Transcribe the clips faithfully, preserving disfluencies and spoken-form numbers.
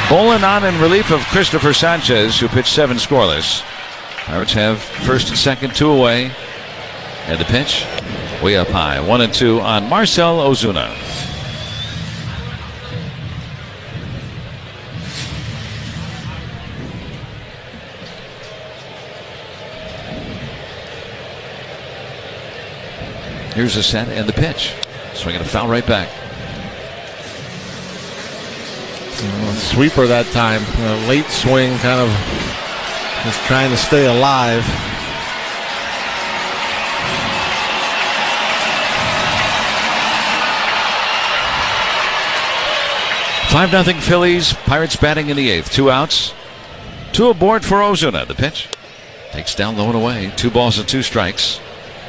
Bolin on in relief of Christopher Sanchez, who pitched seven scoreless. Pirates have first and second, two away. And the pitch, way up high. One and two on Marcell Ozuna. Here's the set and the pitch. Swinging a foul right back. Uh, sweeper that time. Uh, late swing, kind of just trying to stay alive. five nothing Phillies. Pirates batting in the eighth. Two outs. Two aboard for Ozuna. The pitch takes down low and away. Two balls and two strikes.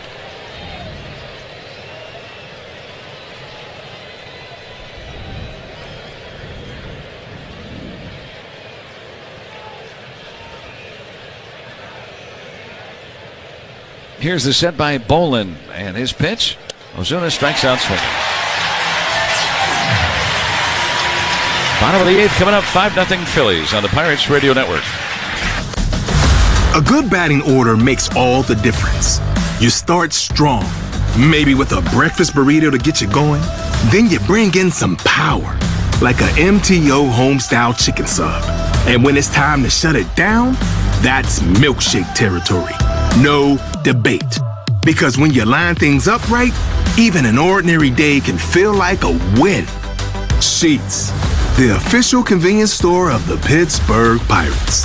Here's the set by Bolin, and his pitch. Ozuna strikes out swinging. Bottom of the eighth coming up, five nothing Phillies on the Pirates Radio Network. A good batting order makes all the difference. You start strong, maybe with a breakfast burrito to get you going. Then you bring in some power, like a M T O home-style chicken sub. And when it's time to shut it down, that's milkshake territory. No debate. Because when you line things up right, even an ordinary day can feel like a win. Sheetz, the official convenience store of the Pittsburgh Pirates.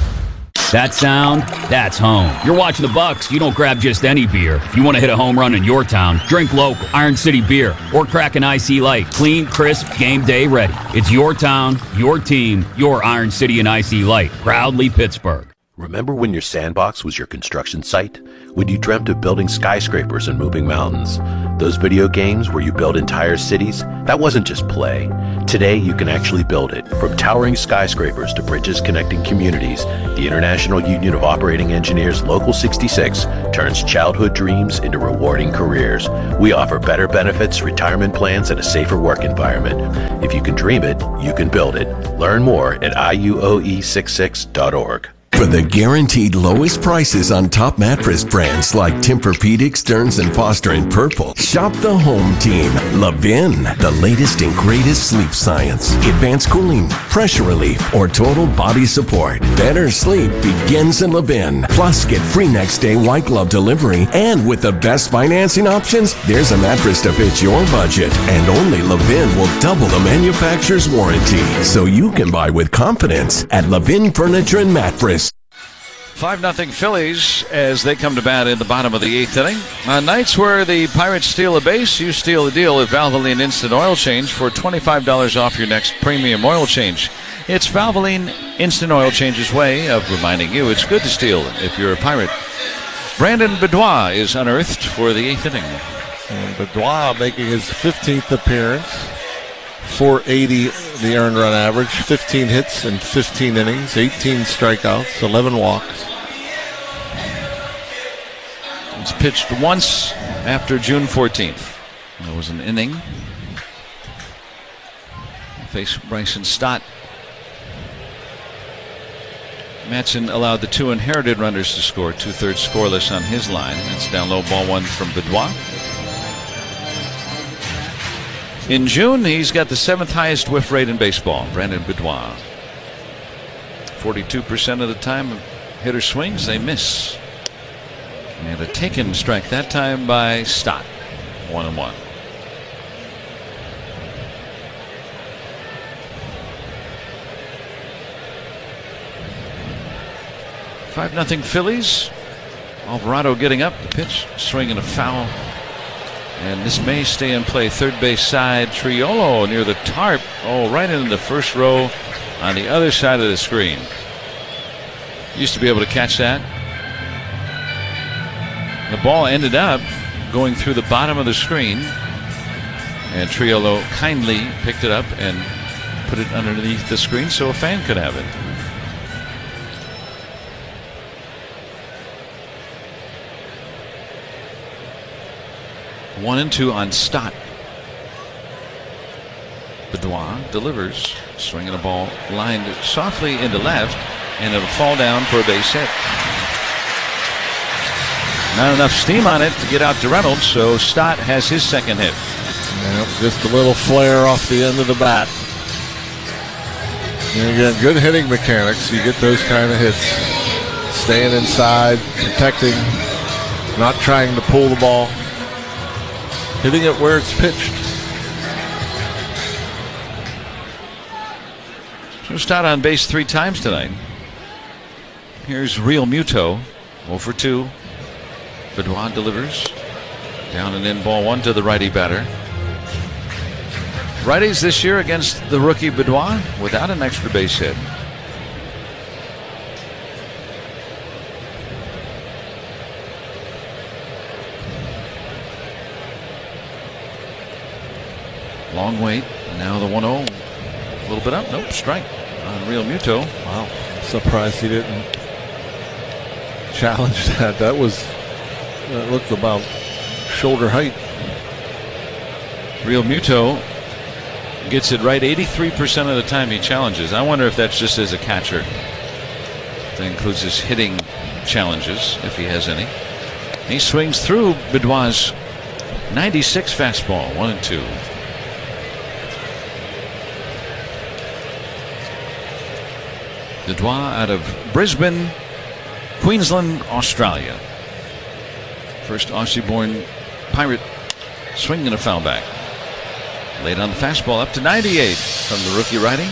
That sound, that's home. You're watching the Bucks, you don't grab just any beer. If you want to hit a home run in your town, drink local, Iron City beer, or crack an Icy Light. Clean, crisp, game day ready. It's your town, your team, your Iron City and Icy Light. Proudly Pittsburgh. Remember when your sandbox was your construction site? When you dreamt of building skyscrapers and moving mountains? Those video games where you build entire cities? That wasn't just play. Today, you can actually build it. From towering skyscrapers to bridges connecting communities, the International Union of Operating Engineers Local sixty-six turns childhood dreams into rewarding careers. We offer better benefits, retirement plans, and a safer work environment. If you can dream it, you can build it. Learn more at I U O E sixty-six dot org. For the guaranteed lowest prices on top mattress brands like Tempur-Pedic, Stearns and Foster, and Purple, shop the home team. Levin, the latest and greatest sleep science. Advanced cooling, pressure relief, or total body support. Better sleep begins in Levin. Plus, get free next day white glove delivery. And with the best financing options, there's a mattress to fit your budget. And only Levin will double the manufacturer's warranty. So you can buy with confidence at Levin Furniture and Mattress. five nothing Phillies as they come to bat in the bottom of the eighth inning. On nights where the Pirates steal a base, you steal a deal with Valvoline Instant Oil Change for twenty-five dollars off your next premium oil change. It's Valvoline Instant Oil Change's way of reminding you it's good to steal if you're a Pirate. Brandon Beddois is unearthed for the eighth inning. And Beddois making his fifteenth appearance. four eighty the earned run average, fifteen hits in fifteen innings, eighteen strikeouts, eleven walks. It's pitched once after June fourteenth. There was an inning. Face Bryson Stott. Matson allowed the two inherited runners to score, two-thirds scoreless on his line. That's down low, ball one from Beddois. In June, he's got the seventh highest whiff rate in baseball, Brandon Beddois. forty-two percent of the time hitter swings, they miss. And a taken strike that time by Stott. One and one. five nothing Phillies. Alvarado getting up. The pitch, swinging a foul. And this may stay in play. Third base side, Triolo near the tarp. Oh, right into the first row on the other side of the screen. Used to be able to catch that. The ball ended up going through the bottom of the screen. And Triolo kindly picked it up and put it underneath the screen so a fan could have it. One and two on Stott. Bedoya delivers, swinging a ball lined softly into left, and it'll fall down for a base hit. Not enough steam on it to get out to Reynolds, so Stott has his second hit. Yep, just a little flare off the end of the bat. And again, good hitting mechanics. You get those kind of hits. Staying inside, protecting, not trying to pull the ball, hitting it where it's pitched. So Stott on base three times tonight. Here's Real Muto, oh for two. Bedoya delivers. Down and in, ball one to the righty batter. Righties this year against the rookie Bedoya without an extra base hit. Long wait. Now the one oh. A little bit up. Nope. Strike on Real Muto. Wow. Surprised he didn't challenge that. That was, that looked about shoulder height. Real Muto gets it right eighty-three percent of the time he challenges. I wonder if that's just as a catcher. That includes his hitting challenges, if he has any. He swings through Bedoya's ninety-six fastball, one and two. Bedoya out of Brisbane, Queensland, Australia. First Aussie-born Pirate swinging a foul back. Laid on the fastball up to ninety-eight from the rookie righty.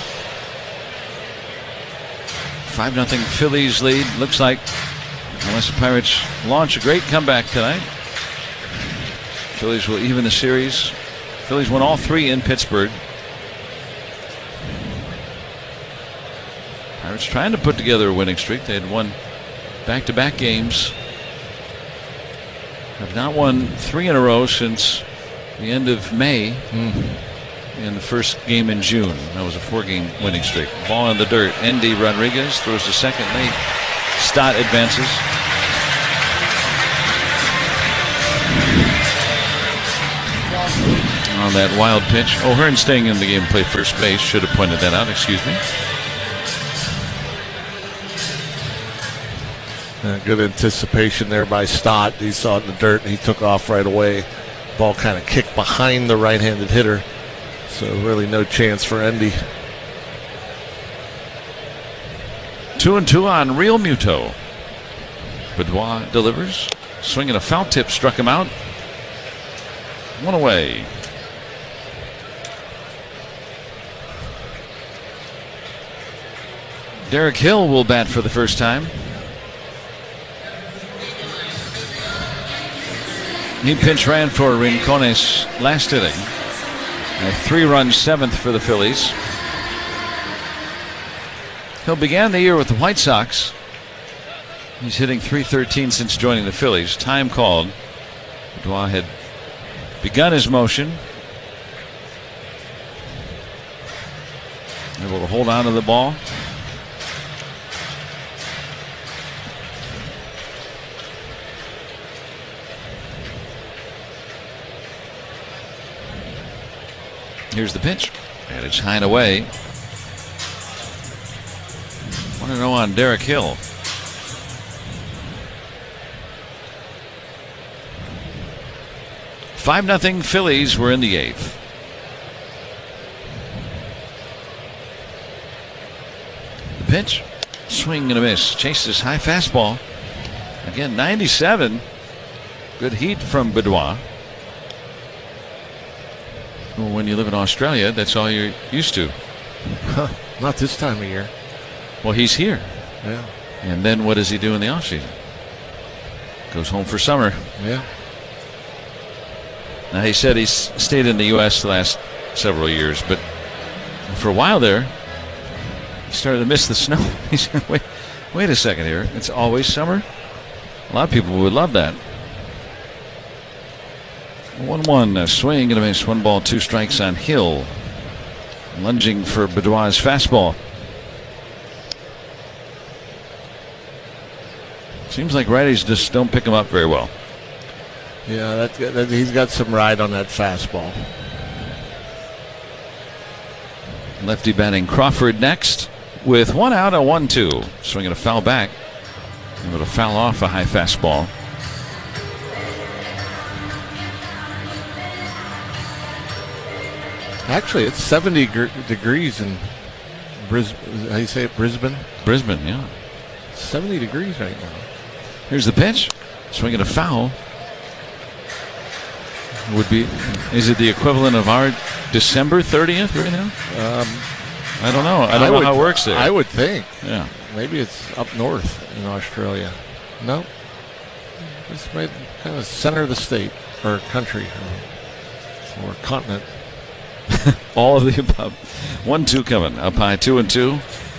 five nothing Phillies lead. Looks like, unless the Pirates launch a great comeback tonight, Phillies will even the series. Phillies won all three in Pittsburgh. Pirates trying to put together a winning streak. They had won back-to-back games. Have not won three in a row since the end of May. Mm. In the first game in June. That was a four-game winning streak. Ball in the dirt. Endy Rodriguez throws to second late. Stott advances. On that wild pitch. O'Hearn staying in the game, play first base. Should have pointed that out. Excuse me. Uh, good anticipation there by Stott. He saw it in the dirt and he took off right away. Ball kind of kicked behind the right-handed hitter. So really no chance for Endy. Two and two on Real Muto. Bedoya delivers. Swinging a foul tip struck him out. One away. Derek Hill will bat for the first time. He pinch ran for Rincones last inning. A three-run seventh for the Phillies. Hill began the year with the White Sox. He's hitting three thirteen since joining the Phillies. Time called. Bedoya had begun his motion. Able to hold on to the ball. Here's the pitch, and it's high and away. one and oh on Derek Hill. five nothing Phillies were in the eighth. The pitch, swing and a miss. Chases high fastball. Again, ninety-seven. Good heat from Bedoya. Well, when you live in Australia, that's all you're used to. Huh, not this time of year. Well, he's here. Yeah. And then what does he do in the offseason? Goes home for summer. Yeah. Now, he said he's stayed in the U S the last several years, but for a while there, he started to miss the snow. He said, wait, wait a second here. It's always summer? A lot of people would love that. one one, a swing and a miss. One ball, two strikes on Hill. Lunging for Bedoya's fastball. Seems like righties just don't pick him up very well. Yeah, that, that, he's got some ride on that fastball. Lefty batting Crawford next with one out and one two. Swinging a foul back. Able to foul off a high fastball. Actually, it's seventy gr- degrees in Brisbane. How do you say it? Brisbane? Brisbane, yeah. seventy degrees right now. Here's the pitch. Swinging a foul. Would be, is it the equivalent of our December thirtieth right now? Um, I don't know. I don't I know would, how it works there. I would think. Yeah. Maybe it's up north in Australia. No. It's right kind of center of the state or country or, or continent. All of the above. One two coming. Up high, two and two.